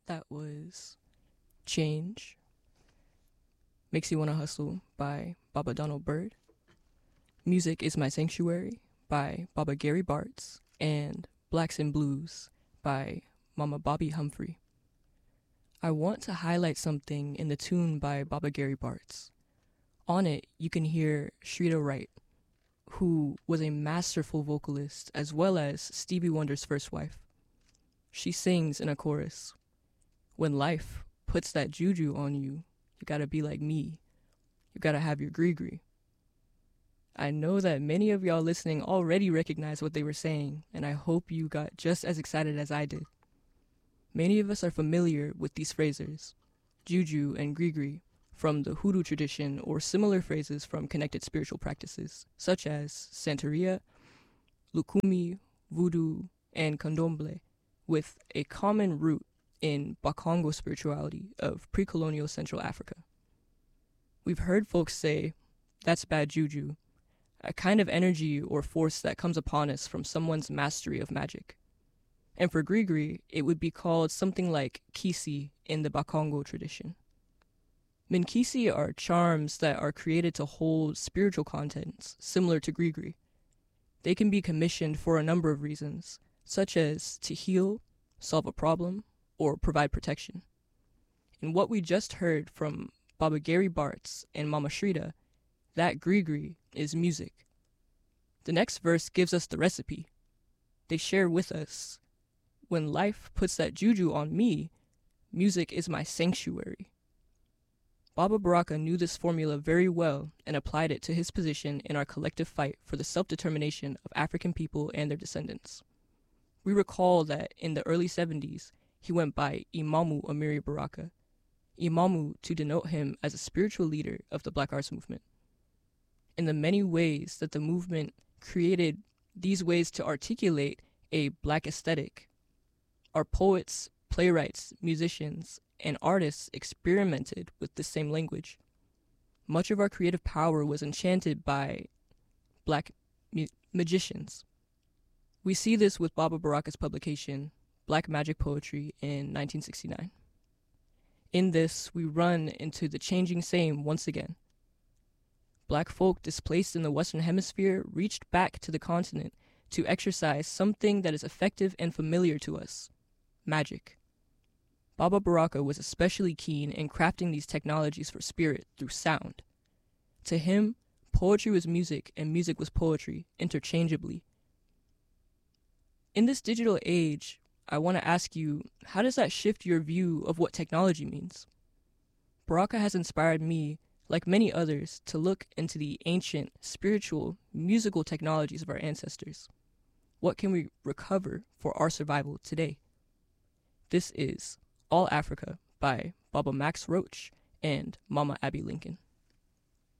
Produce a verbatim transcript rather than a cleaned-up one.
That was Change, Makes You Wanna Hustle by Baba Donald Byrd. Music is My Sanctuary by Baba Gary Bartz, and Blacks and Blues by Mama Bobby Humphrey. I want to highlight something in the tune by Baba Gary Bartz. On it, you can hear Shrita Wright, who was a masterful vocalist as well as Stevie Wonder's first wife. She sings in a chorus, "When life puts that juju on you, you gotta be like me. You gotta have your gree-gree." I know that many of y'all listening already recognize what they were saying, and I hope you got just as excited as I did. Many of us are familiar with these phrases, juju and gree-gree, from the hoodoo tradition or similar phrases from connected spiritual practices, such as Santeria, Lukumi, Voodoo, and Candomblé, with a common root in Bakongo spirituality of pre-colonial Central Africa. We've heard folks say, "That's bad juju," a kind of energy or force that comes upon us from someone's mastery of magic. And for gree-gree, it would be called something like kisi in the Bakongo tradition. Minkisi are charms that are created to hold spiritual contents similar to gree-gree. They can be commissioned for a number of reasons, such as to heal, solve a problem, or provide protection. In what we just heard from Baba Gary Bartz and Mama Shrita, that gree-gree is music. The next verse gives us the recipe. They share with us, "When life puts that juju on me, music is my sanctuary." Baba Baraka knew this formula very well and applied it to his position in our collective fight for the self-determination of African people and their descendants. We recall that in the early seventies, he went by Imamu Amiri Baraka, Imamu to denote him as a spiritual leader of the Black Arts Movement. In the many ways that the movement created these ways to articulate a Black aesthetic, our poets, playwrights, musicians, and artists experimented with the same language. Much of our creative power was enchanted by Black mu- magicians. We see this with Baba Baraka's publication, Black Magic Poetry, in nineteen sixty-nine. In this, we run into the changing same once again. Black folk displaced in the Western Hemisphere reached back to the continent to exercise something that is effective and familiar to us, magic. Baba Baraka was especially keen in crafting these technologies for spirit through sound. To him, poetry was music and music was poetry, interchangeably. In this digital age, I want to ask you, how does that shift your view of what technology means? Baraka has inspired me, like many others, to look into the ancient, spiritual, musical technologies of our ancestors. What can we recover for our survival today? This is All Africa by Baba Max Roach and Mama Abby Lincoln.